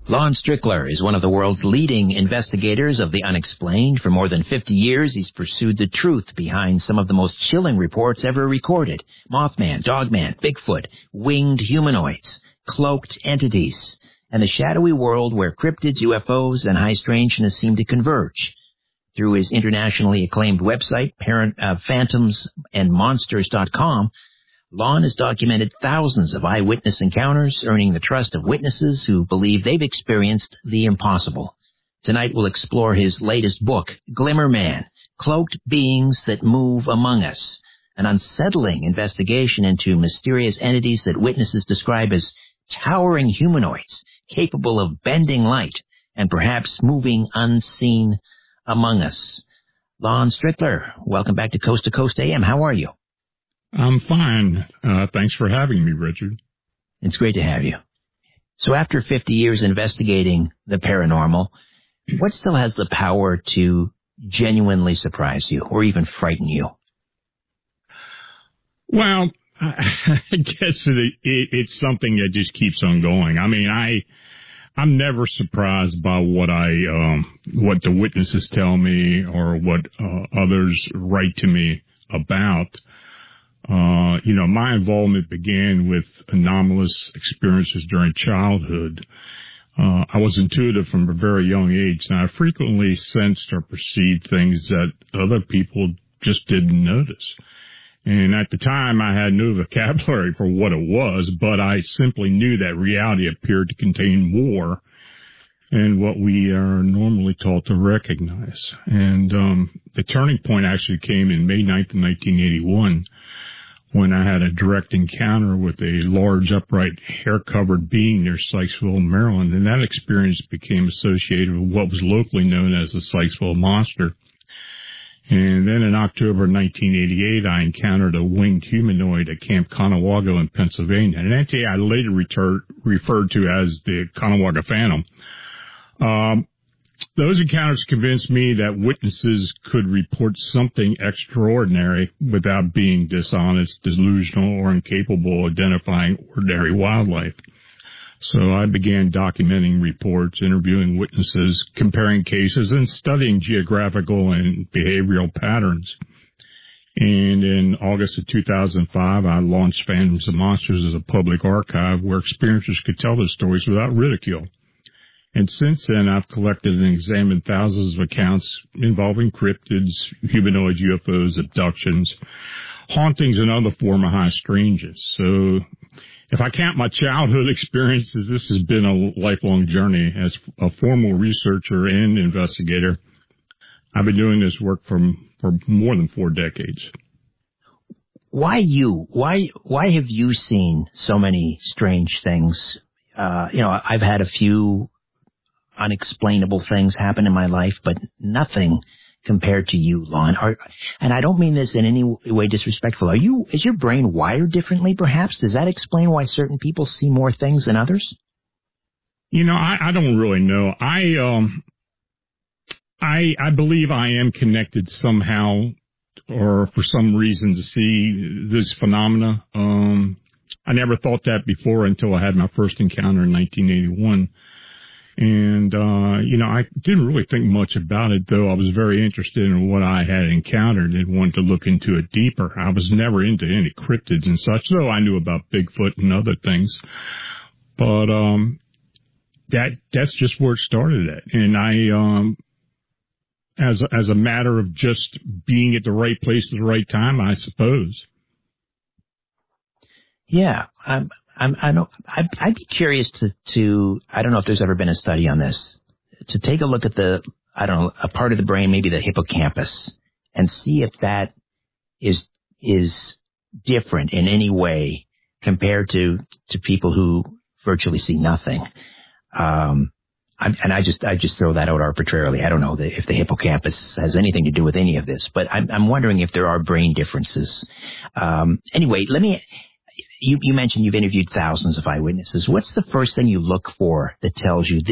Lon Strickler is one of the world's leading investigators of the unexplained. For more than 50 years, he's pursued the truth behind some of the most chilling reports ever recorded. Mothman, Dogman, Bigfoot, winged humanoids, cloaked entities, and the shadowy world where cryptids, UFOs, and high strangeness seem to converge. Through his internationally acclaimed website, phantomsandmonsters.com, Lon has documented thousands of eyewitness encounters, earning the trust of witnesses who believe they've experienced the impossible. Tonight we'll explore his latest book, Glimmer Man, Cloaked Beings That Move Among Us, an unsettling investigation into mysterious entities that witnesses describe as towering humanoids, capable of bending light and perhaps moving unseen among us. Lon Strickler, welcome back to Coast AM. How are you? I'm fine. Thanks for having me, Richard. It's great to have you. So after 50 years investigating the paranormal, what still has the power to genuinely surprise you or even frighten you? Well, I guess it's something that just keeps on going. I mean, I'm never surprised by what the witnesses tell me or what others write to me about. My involvement began with anomalous experiences during childhood. I was intuitive from a very young age, and I frequently sensed or perceived things that other people just didn't notice. And at the time, I had no vocabulary for what it was, but I simply knew that reality appeared to contain more than what we are normally taught to recognize. And the turning point actually came in May 9th, 1981, when I had a direct encounter with a large, upright, hair-covered being near Sykesville, Maryland, and that experience became associated with what was locally known as the Sykesville Monster. And then in October 1988, I encountered a winged humanoid at Camp Conewago in Pennsylvania, an entity I later referred to as the Conewago Phantom. Those encounters convinced me that witnesses could report something extraordinary without being dishonest, delusional, or incapable of identifying ordinary wildlife. So I began documenting reports, interviewing witnesses, comparing cases, and studying geographical and behavioral patterns. And in August of 2005, I launched Phantoms and Monsters as a public archive where experiencers could tell their stories without ridicule. And since then, I've collected and examined thousands of accounts involving cryptids, humanoid UFOs, abductions, hauntings, and other form of high strangeness. So if I count my childhood experiences, this has been a lifelong journey. As a formal researcher and investigator, I've been doing this work for more than 4 decades. Why you? Why have you seen so many strange things? I've had a few unexplainable things happen in my life, but nothing compared to you, Lon. And I don't mean this in any way disrespectful. Is your brain wired differently, perhaps? Does that explain why certain people see more things than others? I don't really know. I believe I am connected somehow or for some reason to see this phenomena. I never thought that before until I had my first encounter in 1981. And, I didn't really think much about it, though I was very interested in what I had encountered and wanted to look into it deeper. I was never into any cryptids and such, though I knew about Bigfoot and other things. But that's just where it started at. And I, as a matter of just being at the right place at the right time, I suppose. Yeah, I'd be curious to I don't know if there's ever been a study on this, to take a look at a part of the brain, maybe the hippocampus, and see if that is different in any way compared to people who virtually see nothing. I just throw that out arbitrarily. I don't know if the hippocampus has anything to do with any of this, but I'm wondering if there are brain differences. Anyway, you mentioned you've interviewed thousands of eyewitnesses. What's the first thing you look for that tells you